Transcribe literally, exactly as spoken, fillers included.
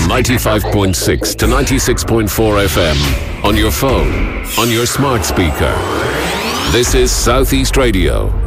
ninety-five point six to ninety-six point four F M. On your phone, on your smart speaker. This is Southeast Radio.